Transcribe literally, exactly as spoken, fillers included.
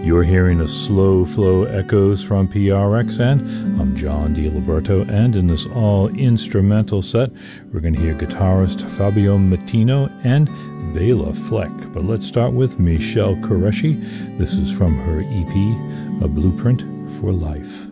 You're hearing a slow flow echoes from P R X, and I'm John DiLiberto, and in this all-instrumental set, we're going to hear guitarist Fabio Matino and Bela Fleck. But let's start with Michelle Qureshi. This is from her E P, A Blueprint for Life.